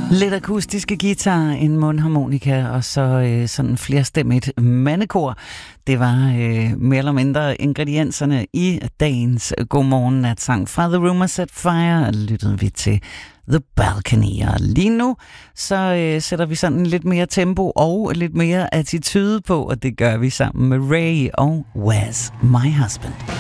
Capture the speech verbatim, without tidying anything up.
Lidt akustiske guitar, en mundharmonika og så øh, sådan flerstemmigt mandekor. Det var øh, mere eller mindre ingredienserne i dagens Godmorgen Natsang fra The Rumor Set Fire. Lyttede vi til The Balcony. Og lige nu så øh, sætter vi sådan lidt mere tempo og lidt mere attitude på, og det gør vi sammen med Ray og Where's My Husband.